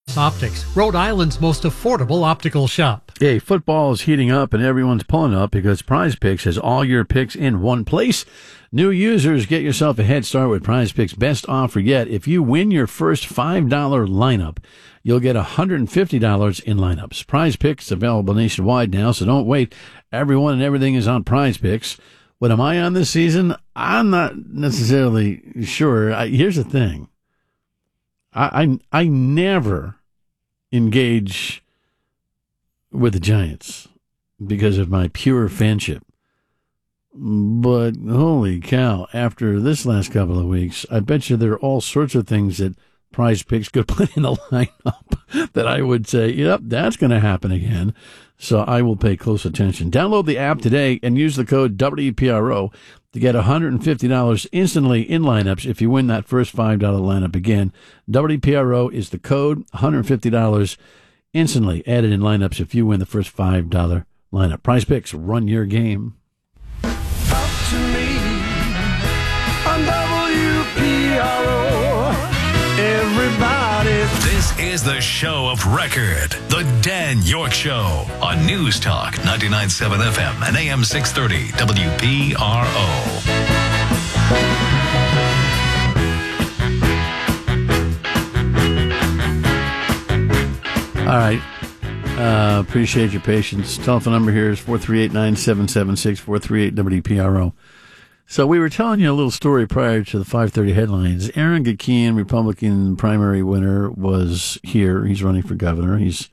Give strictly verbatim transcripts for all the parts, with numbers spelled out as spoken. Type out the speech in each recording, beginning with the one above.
Optics, Rhode Island's most affordable optical shop. Hey, football is heating up and everyone's pulling up because Prize Picks has all your picks in one place. New users, get yourself a head start with Prize Picks' best offer yet. If you win your first five dollars lineup, you'll get one hundred fifty dollars in lineups. Prize Picks available nationwide now, so don't wait. Everyone and everything is on Prize Picks. What am I on this season? I'm not necessarily sure. I, here's the thing. I, I I never engage with the Giants because of my pure fanship. But holy cow, after this last couple of weeks, I bet you there are all sorts of things that Prize Picks could put in the lineup that I would say, yep, that's going to happen again. So I will pay close attention. Download the app today and use the code W P R O to get one hundred fifty dollars instantly in lineups if you win that first five dollars lineup. Again, W P R O is the code, one hundred fifty dollars instantly added in lineups if you win the first five dollars lineup. Prize Picks, run your game. Talk to me on W P R O. Everybody. This is the show of record, The Dan York Show, on News Talk ninety-nine point seven F M and A M six thirty W P R O. All right. Uh, appreciate your patience. Telephone number here is four three eight, nine seven seven six, four three eight W P R O. So we were telling you a little story prior to the five thirty headlines. Aaron Gakian, Republican primary winner, was here. He's running for governor. He's,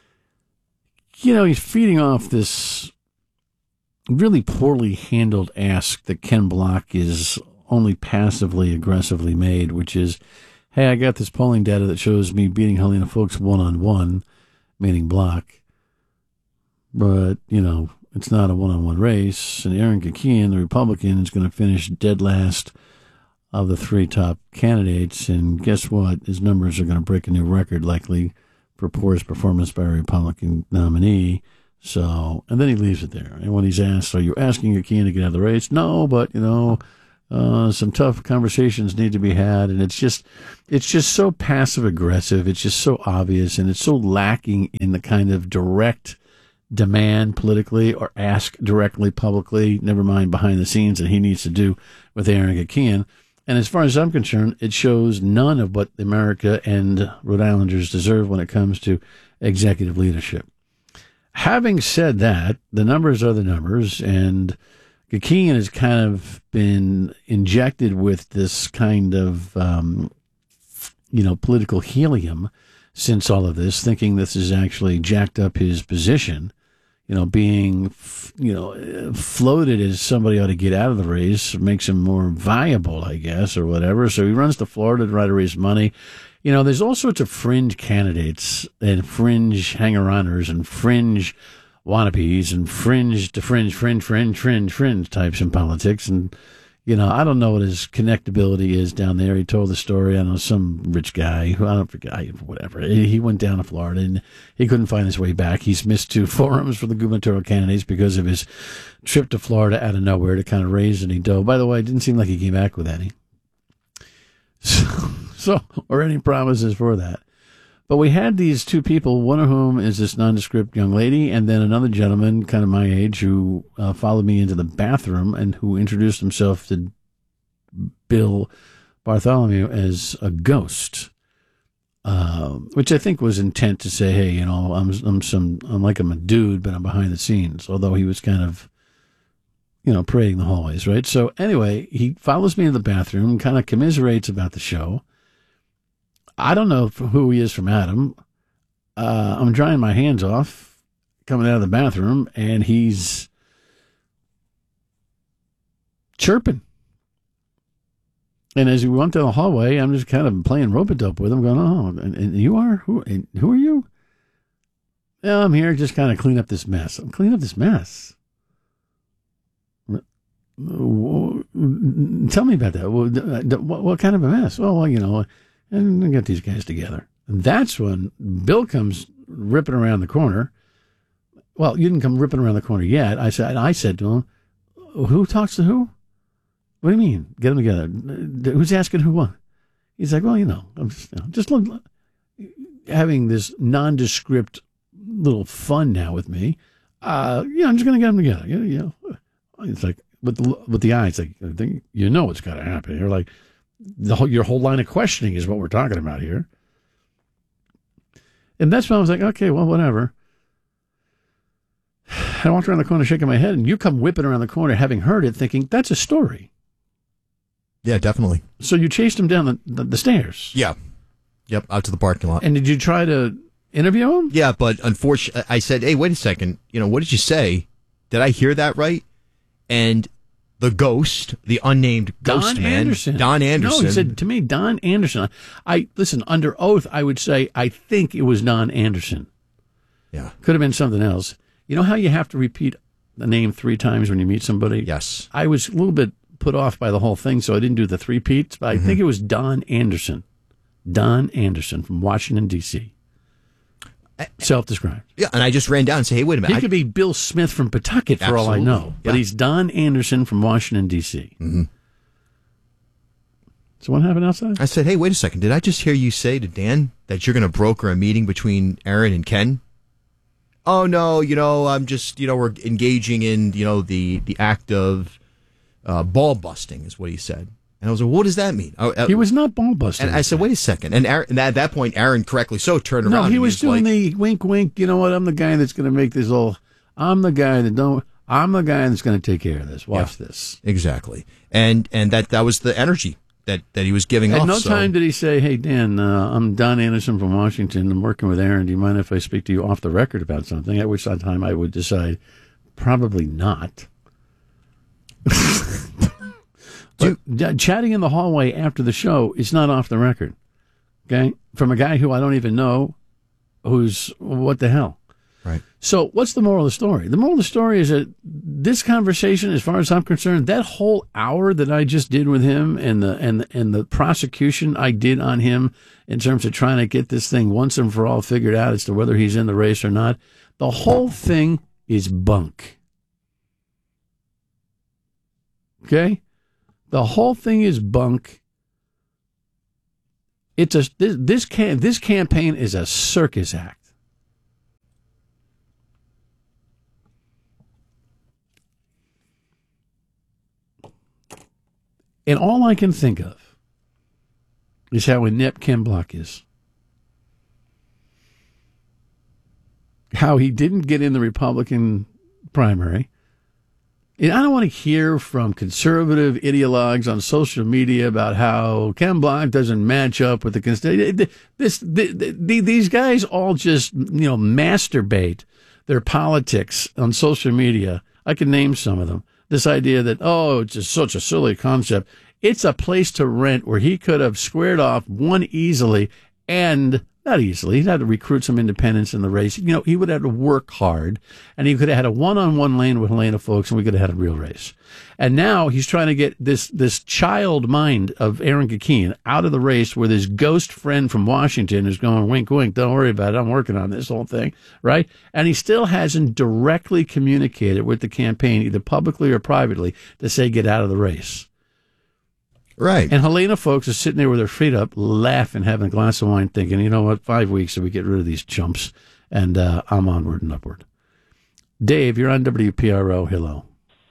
you know, he's feeding off this really poorly handled ask that Ken Block is only passively aggressively made, which is, hey, I got this polling data that shows me beating Helena Foulkes one-on-one, meaning Block. But, you know, it's not a one-on-one race, and Aaron Gakian, the Republican, is going to finish dead last of the three top candidates, and guess what? His numbers are going to break a new record, likely, for poorest performance by a Republican nominee. So, and then he leaves it there. And when he's asked, are you asking Gakian to get out of the race? No, but, you know, uh, some tough conversations need to be had, and it's just, it's just so passive-aggressive, it's just so obvious, and it's so lacking in the kind of direct demand politically or ask directly publicly, never mind behind the scenes, that he needs to do with Aaron Gakian. And as far as I'm concerned, it shows none of what America and Rhode Islanders deserve when it comes to executive leadership. Having said that, the numbers are the numbers, and Gakian has kind of been injected with this kind of, um, you know, political helium since all of this, thinking this has actually jacked up his position. You know, being, you know, floated as somebody ought to get out of the race makes him more viable, I guess, or whatever. So he runs to Florida to try to raise money. You know, there's all sorts of fringe candidates and fringe hanger-oners and fringe wannabes and fringe to fringe, fringe, fringe, fringe, fringe types in politics. And, you know, I don't know what his connectability is down there. He told the story. I know some rich guy who I don't forget, whatever. He went down to Florida and he couldn't find his way back. He's missed two forums for the gubernatorial candidates because of his trip to Florida out of nowhere to kind of raise any dough. By the way, it didn't seem like he came back with any. So, so or any promises for that. But we had these two people, one of whom is this nondescript young lady, and then another gentleman, kind of my age, who uh, followed me into the bathroom and who introduced himself to Bill Bartholomew as a ghost, uh, which I think was intent to say, hey, you know, I'm I'm some I'm like I'm a dude, but I'm behind the scenes. Although he was kind of, you know, parading the hallways, right? So anyway, he follows me into the bathroom, kind of commiserates about the show. I don't know who he is from Adam. Uh, I'm drying my hands off, coming out of the bathroom, and he's chirping. And as we went down the hallway, I'm just kind of playing rope-a-dope with him, going, oh, and, and you are? Who and who are you? Yeah, I'm here just kind of clean up this mess. I'm cleaning up this mess. Tell me about that. What, what kind of a mess? Oh, well, you know... And I got these guys together. And that's when Bill comes ripping around the corner. Well, you didn't come ripping around the corner yet. I said, I said to him, who talks to who? What do you mean? Get them together. Who's asking who what? He's like, well, you know, I'm just, you know, just look. having this nondescript little fun now with me. Uh, yeah, I'm just going to get them together. You know, you know, it's like with the with the eyes, like you know what's got to happen. You're like the whole, your whole line of questioning is what we're talking about here. And that's when I was like, okay, well, whatever. I walked around the corner shaking my head, and you come whipping around the corner, having heard it, thinking that's a story. Yeah, definitely. So you chased him down the, the, the stairs. Yeah. Yep, out to the parking lot. And did you try to interview him? Yeah, but unfortunately, I said, hey, wait a second. You know, what did you say? Did I hear that right? And the ghost, the unnamed ghost Don man, Anderson. Don Anderson. No, he said to me, Don Anderson. I listen, under oath, I would say I think it was Don Anderson. Yeah. Could have been something else. You know how you have to repeat the name three times when you meet somebody? Yes. I was a little bit put off by the whole thing, so I didn't do the three peats, but I mm-hmm. think it was Don Anderson. Don Anderson from Washington, D C Self-described. Yeah, and I just ran down and said, hey, wait a minute. He I... could be Bill Smith from Pawtucket, for Absolutely. all I know. But yeah. he's Don Anderson from Washington, D C Mm-hmm. So what happened outside? I said, hey, wait a second. Did I just hear you say to Dan that you're going to broker a meeting between Aaron and Ken? Oh, no, you know, I'm just, you know, we're engaging in, you know, the, the act of uh, ball busting is what he said. And I was like, what does that mean? Uh, he was not ball busting. And I said, wait a second. And, Aaron, and at that point, Aaron correctly so turned no, around. No, he was, was doing like, the wink, wink. You know what? I'm the guy that's going to make this all. I'm the guy that don't. I'm the guy that's going to take care of this. Watch yeah, this. Exactly. And and that, that was the energy that, that he was giving At off. no so. time did he say, hey, Dan, uh, I'm Don Anderson from Washington. I'm working with Aaron. Do you mind if I speak to you off the record about something? At which time I would decide, probably not. But uh, chatting in the hallway after the show is not off the record, okay? From a guy who I don't even know, who's, what the hell? Right. So what's the moral of the story? The moral of the story is that this conversation, as far as I'm concerned, that whole hour that I just did with him and the and and the prosecution I did on him in terms of trying to get this thing once and for all figured out as to whether he's in the race or not, the whole thing is bunk. Okay? The whole thing is bunk. It's a this this can this campaign is a circus act. And all I can think of is how inept Ken Block is. How he didn't get in the Republican primary. And I don't want to hear from conservative ideologues on social media about how Ken Block doesn't match up with the constitution. This, the, the, these guys all just, you know, masturbate their politics on social media. I can name some of them. This idea that, oh, it's just such a silly concept. It's a place to rent where he could have squared off one easily and not easily. He'd had to recruit some independents in the race. You know, he would have had to work hard, and he could have had a one-on-one lane with Helena Folks, and we could have had a real race. And now he's trying to get this this child mind of Aaron Gakin out of the race with his ghost friend from Washington who's going, wink, wink, don't worry about it. I'm working on this whole thing, right? And he still hasn't directly communicated with the campaign, either publicly or privately, to say get out of the race. Right. And Helena Folks is sitting there with her feet up, laughing, having a glass of wine, thinking, you know what, five weeks so we get rid of these chumps, and uh, I'm onward and upward. Dave, you're on W P R O. Hello.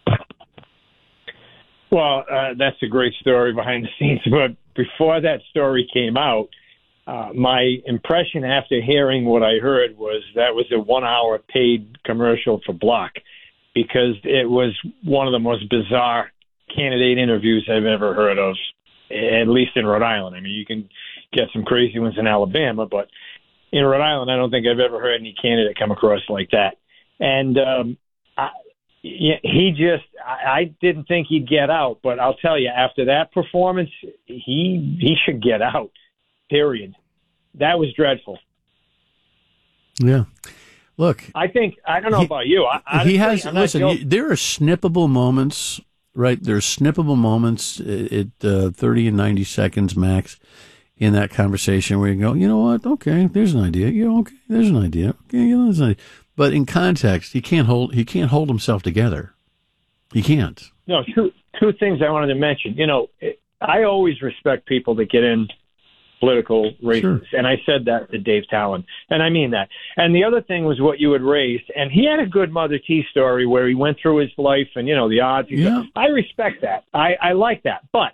Well, uh, that's a great story behind the scenes. But before that story came out, uh, my impression after hearing what I heard was that was a one-hour paid commercial for Block, because it was one of the most bizarre candidate interviews I've ever heard of, at least in Rhode Island. I mean, you can get some crazy ones in Alabama, but in Rhode Island, I don't think I've ever heard any candidate come across like that. And um, I, he just, I, I didn't think he'd get out, but I'll tell you, after that performance, he he should get out, period. That was dreadful. Yeah. Look. I think, I don't know he, about you. I, honestly, he has, I'm listen, not you, there are snippable moments. Right, there's snippable moments at uh, thirty and ninety seconds max in that conversation where you go, you know what? Okay, there's an idea. You know, okay, there's an idea. Okay, you know, there's an idea. But in context, he can't hold. He can't hold himself together. He can't. No, two two things I wanted to mention. You know, I always respect people that get in political races. Sure. And I said that to Dave Talon, and I mean that. And the other thing was what you had raised, and he had a good Mother T story where he went through his life and, you know, the odds. Yeah. I respect that. I, I like that. But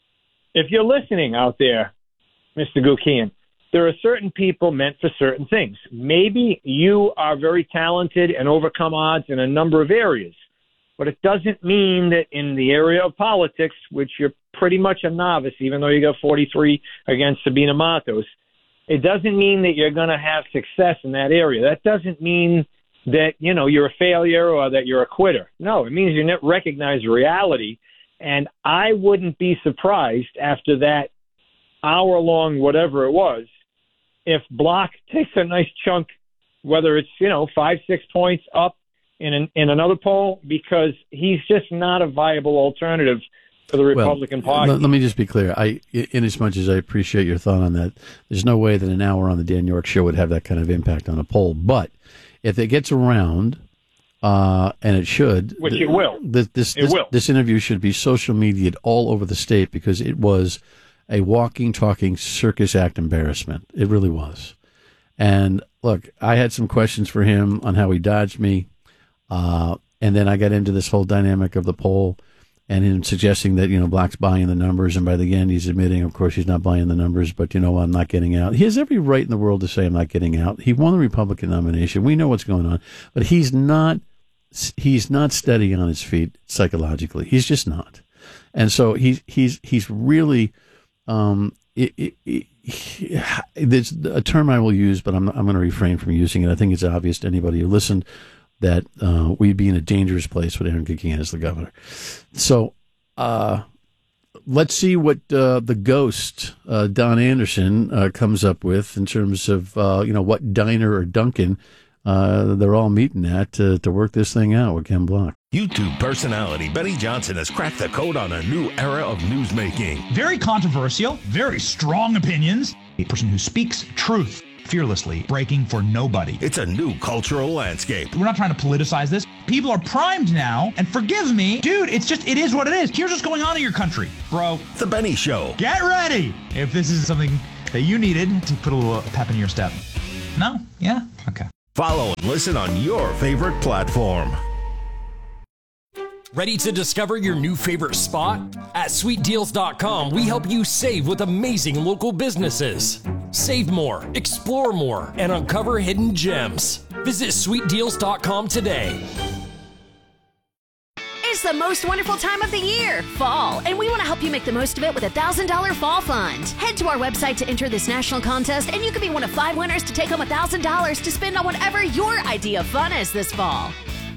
if you're listening out there, Mister Gukian, there are certain people meant for certain things. Maybe you are very talented and overcome odds in a number of areas, but it doesn't mean that in the area of politics, which you're pretty much a novice, even though you got forty-three against Sabina Matos, it doesn't mean that you're going to have success in that area. That doesn't mean that, you know, you're a failure or that you're a quitter. No, it means you recognize reality. And I wouldn't be surprised after that hour-long whatever it was, if Block takes a nice chunk, whether it's, you know, five, six points up in an, in another poll, because he's just not a viable alternative for the Republican well, Party. Let, let me just be clear. I, in as much as I appreciate your thought on that, there's no way that an hour on the Dan York Show would have that kind of impact on a poll. But if it gets around, uh, and it should, which it will, this this, it this, will. this interview should be social media'd all over the state, because it was a walking, talking circus act embarrassment. It really was. And look, I had some questions for him on how he dodged me, uh, and then I got into this whole dynamic of the poll, and him suggesting that, you know, Black's buying the numbers, and by the end he's admitting, of course, he's not buying the numbers, but, you know, I'm not getting out. He has every right in the world to say I'm not getting out. He won the Republican nomination. We know what's going on, but he's not he's not steady on his feet psychologically. He's just not. And so he's he's he's really um it, it, it, he, there's a term I will use, but I'm I'm going to refrain from using it. I think it's obvious to anybody who listened that uh, we'd be in a dangerous place with Aaron Gukian as the governor. So uh, let's see what uh, the ghost, uh, Don Anderson, uh, comes up with in terms of, uh, you know, what diner or Dunkin' uh, they're all meeting at to, to work this thing out with Ken Block. YouTube personality Benny Johnson has cracked the code on a new era of newsmaking. Very controversial, very strong opinions. A person who speaks truth fearlessly, breaking for nobody. It's a new cultural landscape. We're not trying to politicize this. People are primed now, and forgive me, dude, it's just, it is what it is. Here's what's going on in your country, bro. The Benny Show. Get ready if this is something that you needed to put a little pep in your step. No? Yeah? Okay. Follow and listen on your favorite platform. Ready to discover your new favorite spot? At sweet deals dot com, we help you save with amazing local businesses. Save more, explore more, and uncover hidden gems. Visit sweet deals dot com today. It's the most wonderful time of the year, fall, and we want to help you make the most of it with a one thousand dollars Fall Fund. Head to our website to enter this national contest, and you could be one of five winners to take home one thousand dollars to spend on whatever your idea of fun is this fall.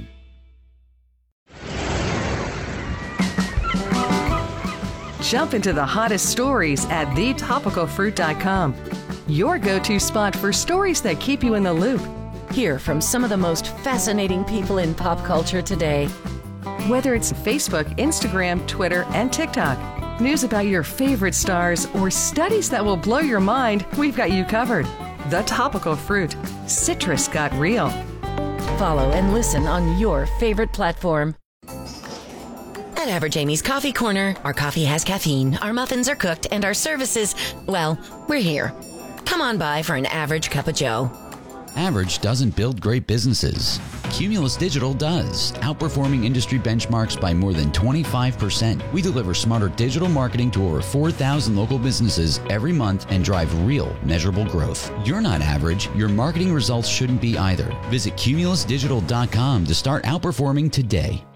Jump into the hottest stories at the topical fruit dot com. Your go-to spot for stories that keep you in the loop. Hear from some of the most fascinating people in pop culture today. Whether it's Facebook, Instagram, Twitter, and TikTok, news about your favorite stars, or studies that will blow your mind, we've got you covered. The Topical Fruit. Citrus got real. Follow and listen on your favorite platform. At Average Amy's Coffee Corner, our coffee has caffeine, our muffins are cooked, and our services, well, we're here. Come on by for an average cup of joe. Average doesn't build great businesses. Cumulus Digital does, outperforming industry benchmarks by more than twenty-five percent. We deliver smarter digital marketing to over four thousand local businesses every month and drive real, measurable growth. You're not average. Your marketing results shouldn't be either. Visit cumulus digital dot com to start outperforming today.